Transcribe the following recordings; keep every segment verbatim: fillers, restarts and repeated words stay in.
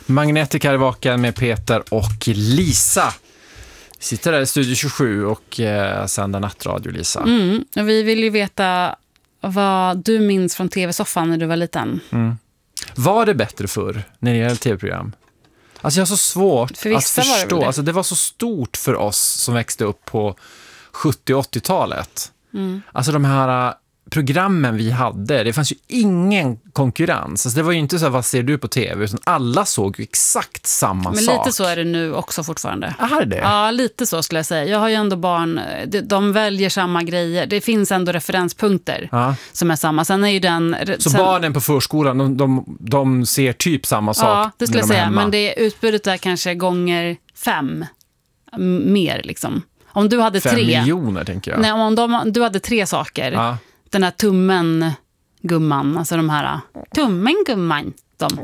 Magnetica är vaken med Peter och Lisa. Vi sitter där i Studio tjugosju och eh, sänder nattradio, Lisa. Mm, och vi vill ju veta vad du minns från tv-soffan när du var liten. Mm. Var det bättre förr när det gäller tv-program? Alltså jag har så svårt för att förstå. Var det, alltså det var så stort för oss som växte upp på sjuttio- och åttiotalet. Mm. Alltså de här programmen vi hade, det fanns ju ingen konkurrens. Alltså det var ju inte så här, vad ser du på tv? Utan alla såg ju exakt samma Men sak. Men lite så är det nu också fortfarande. Är det det? Ja, lite så skulle jag säga. Jag har ju ändå barn, de, de väljer samma grejer. Det finns ändå referenspunkter ja. Som är samma. Sen är ju den... Så sen, barnen på förskolan, de, de, de ser typ samma sak. Ja, det skulle jag de säga. Men det utbudet är kanske gånger fem mer liksom. Om du hade fem tre... miljoner tänker jag. Nej, om de, du hade tre saker... Ja. Den här tummen gumman, alltså de här tummen gumman, de.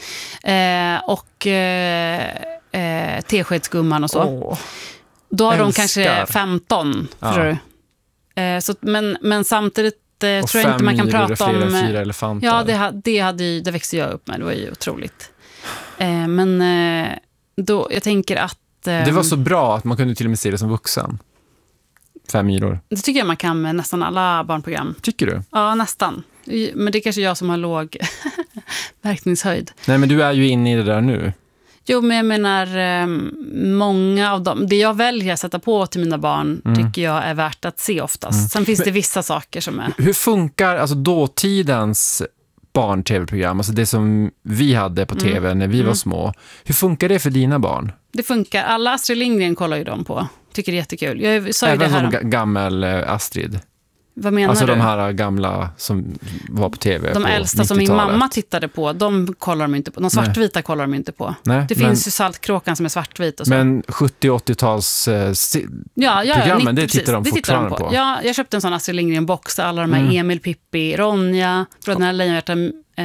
Eh, och eh, eh, teskedsgumman och så. Oh, Då har älskar. De kanske femton, ja. Tror du. Eh, så, men, men samtidigt eh, tror jag inte man kan prata om... Och fyra elefanter. Ja, det, det, hade ju, det växte jag upp med, det var ju otroligt. Eh, men eh, då, jag tänker att... Eh, det var så bra att man kunde till och med se det som vuxen. Fem myror. Det tycker jag man kan med nästan alla barnprogram. Tycker du? Ja, nästan. Men det är kanske jag som har låg verkningshöjd. Nej, men du är ju inne i det där nu. Jo, men jag menar, många av dem, det jag väljer att sätta på till mina barn mm. tycker jag är värt att se oftast. Mm. Sen finns men, det vissa saker som är... Hur funkar alltså dåtidens barn-tv-program, alltså det som vi hade på tv mm. när vi mm. var små. Hur funkar det för dina barn? Det funkar. Alla Astrid Lindgren kollar ju dem på. Tycker det är jättekul. Jag sa ju även det här som om... gammel Astrid. Vad menar alltså du? Alltså de här gamla som var på tv de på äldsta som min mamma tittade på, de kollar de inte på. De svartvita Nej. Kollar de inte på. Nej, det men, finns ju Saltkråkan som är svartvit och så. Men sjuttio- och åttio-tals eh, si- ja, ja, programmen, nittio, det tittar de det fortfarande tittar de på. på. Ja, jag köpte en sån Astrid Lindgren-box där alla de här mm. Emil, Pippi, Ronja, Bröderna Lejonhjärta,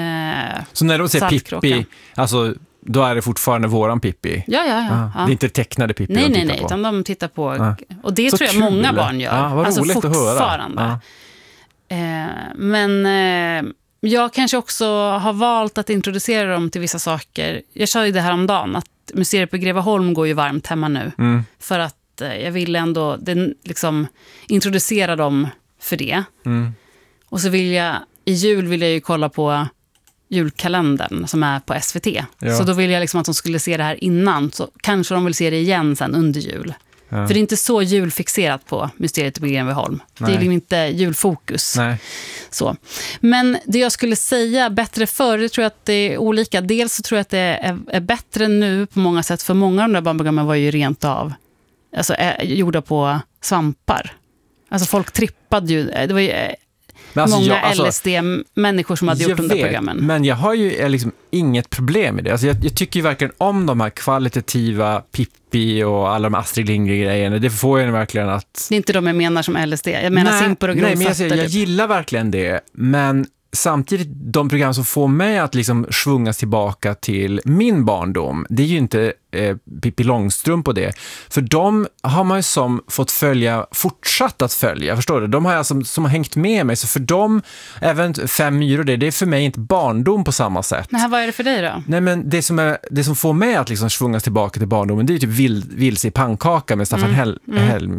eh, så när de säger Pippi, alltså då är det fortfarande våran Pippi. Ja, ja, ja. Ah, ja. Det är inte tecknade Pippi nej, de nej, tittar nej, på. utan de tittar på. Ah. Och det så tror jag kul. många barn gör. Ah, vad alltså roligt fortfarande. att höra. Ah. Eh, men eh, jag kanske också har valt att introducera dem till vissa saker. Jag sa ju det här om dagen att museet på Greveholm går ju varmt hemma nu. Mm. För att eh, jag vill ändå den, liksom, introducera dem för det. Mm. Och så vill jag, i jul vill jag ju kolla på julkalendern som är på S V T. Ja. Så då vill jag liksom att de skulle se det här innan. Så kanske de vill se det igen sen under jul. Ja. För det är inte så julfixerat på Mysteriet på Greveholm. Det är liksom inte julfokus. Nej. Så. Men det jag skulle säga bättre förr, det tror jag att det är olika. Dels så tror jag att det är, är bättre nu på många sätt. För många av de där barnprogrammen var ju rent av alltså, är, gjorda på svampar. Alltså folk trippade ju. Det var ju alltså, många jag, alltså, L S D-människor som hade gjort de där vet, programmen. Men jag har ju liksom inget problem med det. Alltså jag, jag tycker ju verkligen om de här kvalitativa Pippi och alla de Astrid Lindgren-grejerna. Det får jag verkligen att... Det är inte de jag menar som L S D. Jag menar Simpor och Nej, men jag, säger, jag typ. gillar verkligen det. Men samtidigt, de program som får mig att liksom svungas tillbaka till min barndom, det är ju inte eh, Pippi Långstrump på det. För de har man ju som fått följa, fortsatt att följa, förstår du? De har jag som, som har hängt med mig. Så för dem, även Fem myror, det, det är för mig inte barndom på samma sätt. Nej, vad är det för dig då? Nej, men det som, är, det som får mig att liksom svungas tillbaka till barndomen, det är ju typ vild, Vilse i pannkaka med Staffan mm. Hell... Mm. Hell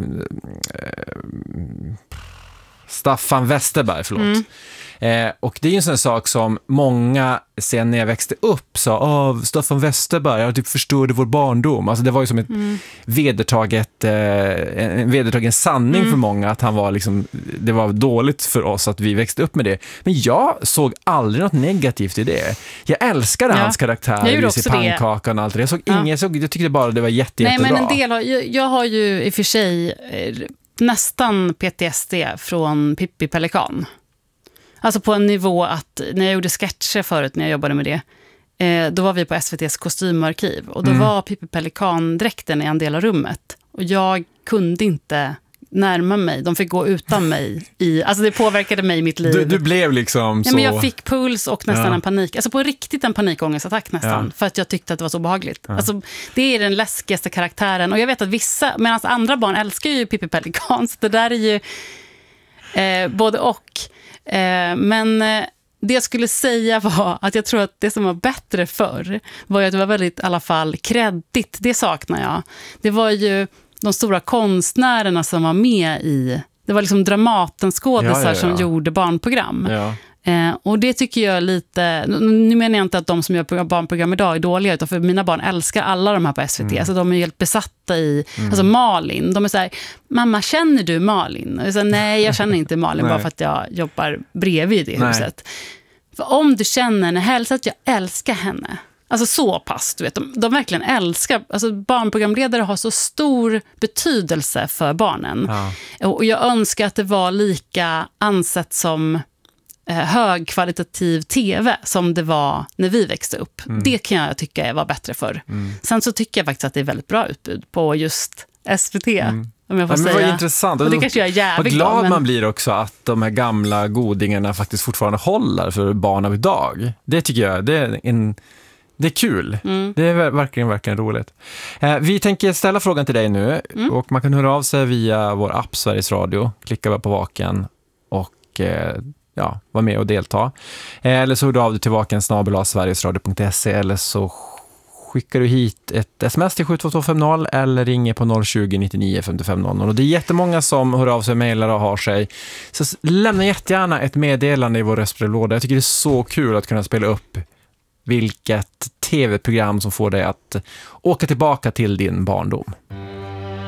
äh, Staffan Westerberg, förlåt. Mm. Eh, och det är ju en sån sak som många sen när jag växte upp sa, av Staffan Westerberg, jag typ förstörde vår barndom. Alltså det var ju som ett mm. vedertaget eh, en vedertagen sanning mm. för många att han var liksom, det var dåligt för oss att vi växte upp med det. Men jag såg aldrig något negativt i det. Jag älskade ja. hans karaktär, Vilse i pannkakan och allt det. Jag såg ja. inget, jag, såg, jag tyckte bara det var jätte, Nej, jättebra. Men en del har, jag, jag har ju i och för sig eh, nästan P T S D från Pippi Pelikan. Alltså på en nivå att när jag gjorde sketcher förut när jag jobbade med det, eh, då var vi på S V T:s kostymarkiv och då mm. var Pippi Pelikan-dräkten i en del av rummet. Och jag kunde inte närma mig. De fick gå utan mig. I, alltså det påverkade mig i mitt liv. Du, du blev liksom så... Ja, men jag fick puls och nästan ja. en panik. Alltså på riktigt en panikångestattack nästan. Ja. För att jag tyckte att det var så behagligt. Ja. Alltså, det är den läskigaste karaktären. Och jag vet att vissa, medan andra barn älskar ju Pippi Pelikan. Så det där är ju eh, både och. Eh, men det jag skulle säga var att jag tror att det som var bättre förr var ju att det var väldigt, i alla fall, kreddigt. Det saknar jag. Det var ju de stora konstnärerna som var med i... Det var liksom Dramatenskådisar ja, ja, ja. som gjorde barnprogram. Ja. Eh, och det tycker jag lite... Nu menar jag inte att de som gör barnprogram idag är dåliga, utan för mina barn älskar alla de här på S V T. Mm. Alltså de är helt besatta i... Mm. Alltså Malin. De är så här, mamma, känner du Malin? Och jag säger, nej, jag känner inte Malin bara för att jag jobbar bredvid i det huset. För om du känner henne, hälsa att jag älskar henne. Alltså så pass, du vet. De, de verkligen älskar... Alltså barnprogramledare har så stor betydelse för barnen. Ja. Och jag önskar att det var lika ansett som eh, högkvalitativ tv som det var när vi växte upp. Mm. Det kan jag tycka var bättre för. Mm. Sen så tycker jag faktiskt att det är väldigt bra utbud på just S V T. Mm. Om jag får ja, men säga. vad intressant. Och det kanske jag är jävligt glad då, men... man blir också att de här gamla godingarna faktiskt fortfarande håller för barn av idag. Det tycker jag, det är en... Det är kul. Mm. Det är verkligen, verkligen roligt. Eh, vi tänker ställa frågan till dig nu. Mm. Och man kan höra av sig via vår app Sveriges Radio. Klicka bara på Vaken och eh, ja, vara med och delta. Eh, eller så hör du av dig till vaken snabel-a sverigesradio punkt se eller så skickar du hit ett sms till sju två två fem noll eller ringer på noll tjugo nittionio femtiofem noll noll. Och det är jättemånga som hör av sig, mejlar och har sig. Så lämna jättegärna ett meddelande i vår röstbrevlåda. Jag tycker det är så kul att kunna spela upp vilket tv-program som får dig att åka tillbaka till din barndom.